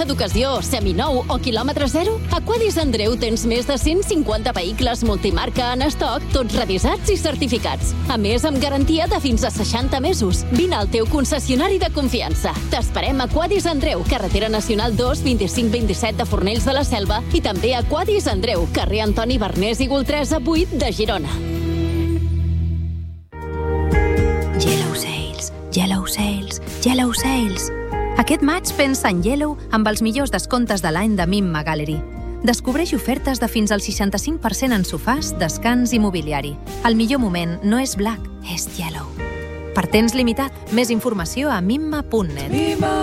cotxe d'ocasió, seminou o quilòmetre zero? A Quadis Andreu tens més de 150 vehicles multimarca en estoc, tots revisats i certificats. A més, amb garantia de fins a 60 mesos. Vine al teu concessionari de confiança. T'esperem a Quadis Andreu, carretera nacional 2, 25-27 de Fornells de la Selva i també a Quadis Andreu, carrer Antoni Bernés i Goltresa 8 de Girona. Yellow Sales, Yellow Sales, Yellow Sales. Aquest maig pensa en Yellow amb els millors descontes de l'any de Mimma Gallery. Descobreix ofertes de fins al 65% en sofàs, descans i mobiliari. El millor moment no és black, és yellow. Per temps limitat, més informació a mimma.net.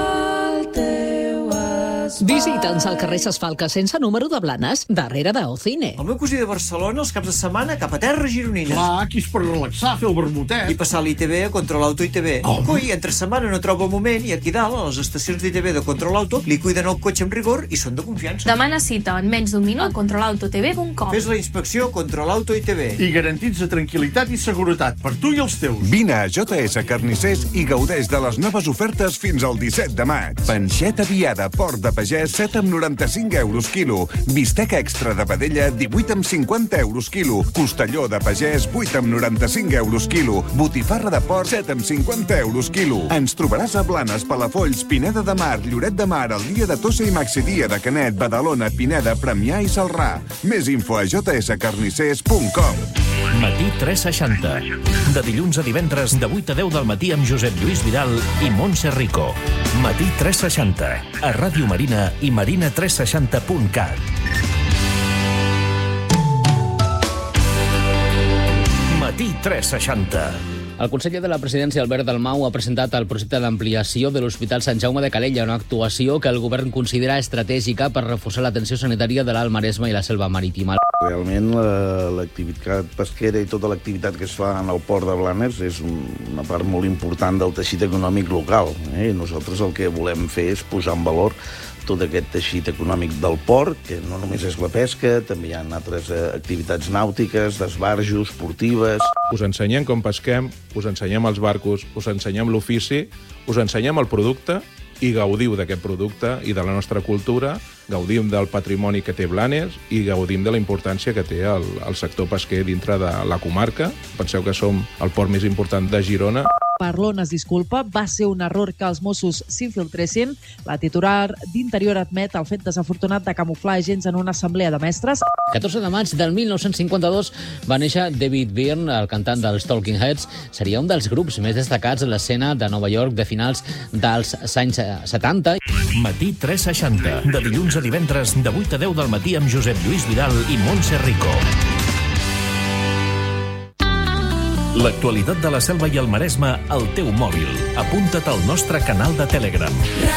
Visita'ns al carrer Ses Falques sense número de Blanes, darrere d'Ocine. El meu cosí de Barcelona, els caps de setmana, cap a terra gironines. Clar, aquí és per relaxar, fer el vermutet. I passar l'ITV a Control Auto ITV. Coi, entre setmana no troba moment i aquí dalt, a les estacions d'ITV de Control Auto, li cuiden el cotxe amb rigor i són de confiança. Demana cita en menys d'un minut a controlautotv.com. Fes la inspecció Control Auto ITV. I garantits de tranquil·litat i seguretat per tu i els teus. Vine a JS Carnissers i gaudeix de les noves ofertes fins al 17 de maig. Panxeta viada Port de Pagès, 7 amb 95 euros quilo. Bisteca extra de vedella, 18 amb 50 euros quilo. Costelló de pagès, 8 amb 95 euros quilo. Botifarra de porc, 7 amb 50 euros quilo. Ens trobaràs a Blanes, Palafolls, Pineda de Mar, Lloret de Mar, el dia de Tossa i Maxidia de Canet, Badalona, Pineda, Premià i Celrà. Més info a jscarnissers.com. Matí 360. De dilluns a divendres, de 8 a 10 del matí amb Josep Lluís Vidal i Montse Rico. Matí 360. A Ràdio Marina i marina360.cat. Matí 360. El conseller de la Presidència, Albert Dalmau, ha presentat el projecte d'ampliació de l'Hospital Sant Jaume de Calella, una actuació que el govern considera estratègica per reforçar l'atenció sanitària de l'Alt Maresme i la Selva Marítima. Realment l'activitat pesquera i tota l'activitat que es fa en el port de Blanes és una part molt important del teixit econòmic local. Nosaltres el que volem fer és posar en valor tot aquest teixit econòmic del port, que no només és la pesca, també hi ha altres activitats nàutiques, d'esbarjo, esportives. Us ensenyem com pesquem, us ensenyem els barcos, us ensenyem l'ofici, us ensenyem el producte i gaudiu d'aquest producte i de la nostra cultura, gaudim del patrimoni que té Blanes i gaudim de la importància que té el sector pesquer dintre de la comarca. Penseu que som el port més important de Girona. Parlon es disculpa, va ser un error que els Mossos s'infiltressin. La titular d'Interior admet el fet desafortunat de camuflar agents en una assemblea de mestres. 14 de maig del 1952 va néixer David Byrne, el cantant dels Talking Heads. Seria un dels grups més destacats a l'escena de Nova York de finals dels anys 70. Matí 360. De dilluns a divendres, de 8 a 10 del matí amb Josep Lluís Vidal i Montse Rico. L'actualitat de la Selva i el Maresme al teu mòbil. Apunta't al nostre canal de Telegram.